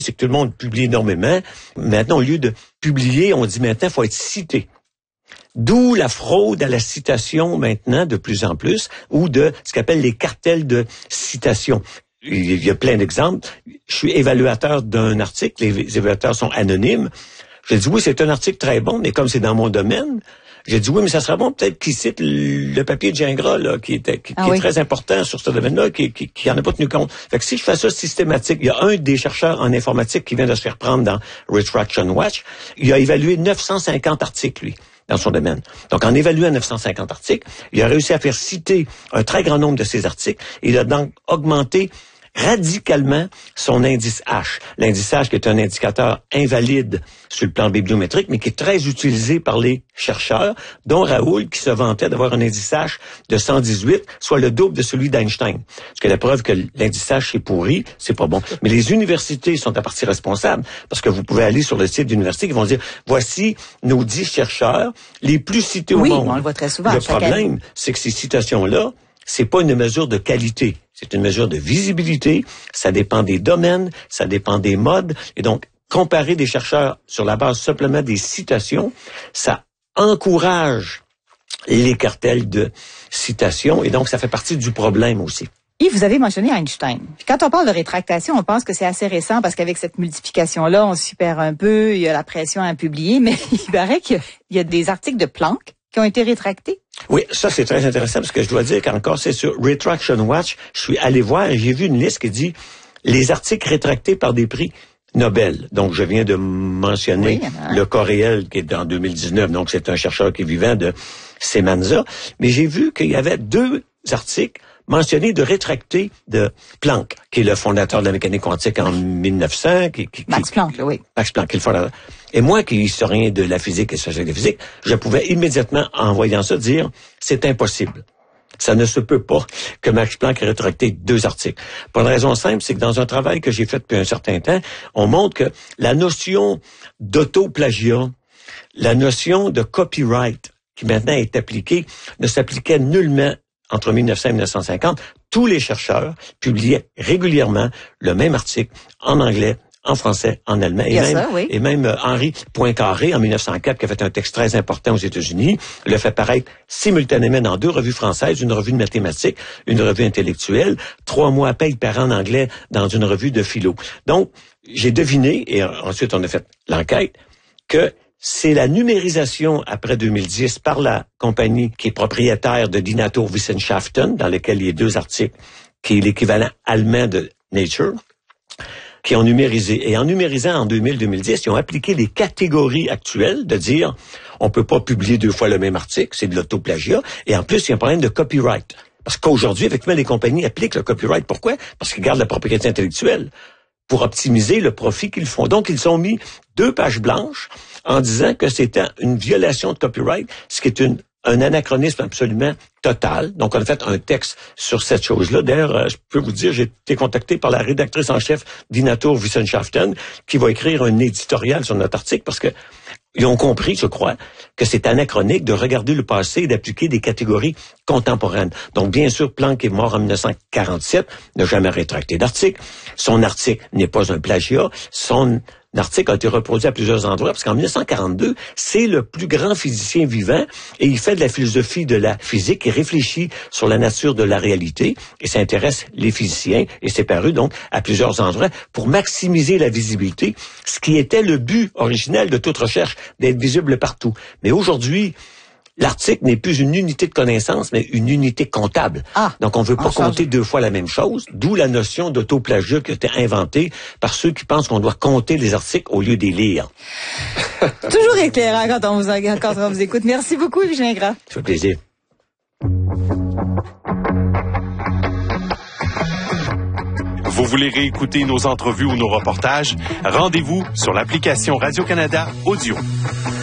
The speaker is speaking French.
c'est que tout le monde publie énormément. Maintenant, au lieu de publier, on dit maintenant, il faut être cité. D'où la fraude à la citation maintenant, de plus en plus, ou de ce qu'appelle les cartels de citation. Il y a plein d'exemples. Je suis évaluateur d'un article, les évaluateurs sont anonymes. J'ai dit, oui, c'est un article très bon, mais comme c'est dans mon domaine, j'ai dit, oui, mais ça serait bon peut-être qu'il cite le papier de Gingras, là, qui est très important sur ce domaine-là, qui en a pas tenu compte. Fait que si je fais ça systématique, il y a un des chercheurs en informatique qui vient de se faire prendre dans Retraction Watch, il a évalué 950 articles, lui, dans son domaine. Donc, en évaluant 950 articles, il a réussi à faire citer un très grand nombre de ces articles, et il a donc augmenté radicalement son indice H. L'indice H qui est un indicateur invalide sur le plan bibliométrique, mais qui est très utilisé par les chercheurs, dont Raoul, qui se vantait d'avoir un indice H de 118, soit le double de celui d'Einstein. Parce que la preuve que l'indice H est pourri, c'est pas bon. Mais les universités sont à partie responsables, parce que vous pouvez aller sur le site d'université qui vont dire, voici nos 10 chercheurs les plus cités au monde. Oui, on le voit très souvent. Le problème, c'est que ces citations-là, c'est pas une mesure de qualité. C'est une mesure de visibilité. Ça dépend des domaines, ça dépend des modes. Et donc, comparer des chercheurs sur la base simplement des citations, ça encourage les cartels de citations. Et donc, ça fait partie du problème aussi. Yves, vous avez mentionné Einstein. Puis quand on parle de rétractation, on pense que c'est assez récent parce qu'avec cette multiplication-là, on s'y perd un peu, il y a la pression à publier, mais il paraît qu'il y a des articles de Planck qui ont été rétractés. Oui, ça c'est très intéressant parce que je dois dire qu'encore c'est sur Retraction Watch, je suis allé voir et j'ai vu une liste qui dit les articles rétractés par des prix Nobel. Donc je viens de mentionner le Coréel qui est en 2019, donc c'est un chercheur qui est vivant de Semanza, mais j'ai vu qu'il y avait 2 articles mentionnés de rétractés de Planck, qui est le fondateur de la mécanique quantique en 1900. Max Planck, oui. Max Planck, qui est le fondateur. Et moi, qui suis historien de la physique et sociologue de la physique, je pouvais immédiatement, en voyant ça, dire, c'est impossible. Ça ne se peut pas que Max Planck ait rétracté 2 articles. Pour une raison simple, c'est que dans un travail que j'ai fait depuis un certain temps, on montre que la notion d'auto-plagiat, la notion de copyright, qui maintenant est appliquée, ne s'appliquait nullement entre 1900 et 1950. Tous les chercheurs publiaient régulièrement le même article en anglais, en français, en allemand, et même Henri Poincaré, en 1904, qui a fait un texte très important aux États-Unis, le fait paraître simultanément dans 2 revues françaises, une revue de mathématiques, une revue intellectuelle, 3 mois après, il paraît en anglais dans une revue de philo. Donc, j'ai deviné, et ensuite on a fait l'enquête, que c'est la numérisation après 2010 par la compagnie qui est propriétaire de Die Naturwissenschaften, dans lequel il y a 2 articles, qui est l'équivalent allemand de Nature, qui ont numérisé. Et en numérisant en 2000-2010, ils ont appliqué les catégories actuelles de dire on peut pas publier 2 fois le même article, c'est de l'autoplagiat. Et en plus, il y a un problème de copyright. Parce qu'aujourd'hui, effectivement, les compagnies appliquent le copyright. Pourquoi? Parce qu'ils gardent la propriété intellectuelle pour optimiser le profit qu'ils font. Donc, ils ont mis 2 pages blanches en disant que c'était une violation de copyright, ce qui est un anachronisme absolument total. Donc, on a fait un texte sur cette chose-là. D'ailleurs, je peux vous dire, j'ai été contacté par la rédactrice en chef Die Naturwissenschaften qui va écrire un éditorial sur notre article parce que ils ont compris, je crois, que c'est anachronique de regarder le passé et d'appliquer des catégories contemporaines. Donc, bien sûr, Planck est mort en 1947, n'a jamais rétracté d'article. Son article n'est pas un plagiat. Son article a été reproduit à plusieurs endroits parce qu'en 1942, c'est le plus grand physicien vivant et il fait de la philosophie de la physique et réfléchit sur la nature de la réalité et s'intéresse les physiciens et c'est paru donc à plusieurs endroits pour maximiser la visibilité, ce qui était le but originel de toute recherche, d'être visible partout. Mais aujourd'hui, l'article n'est plus une unité de connaissance, mais une unité comptable. Donc, on ne veut pas compter 2 fois la même chose, d'où la notion d'autoplagiat qui a été inventée par ceux qui pensent qu'on doit compter les articles au lieu de les lire. Toujours éclairant quand on vous écoute. Merci beaucoup, Yves Gingras. Ça fait plaisir. Vous voulez réécouter nos entrevues ou nos reportages? Rendez-vous sur l'application Radio-Canada Audio.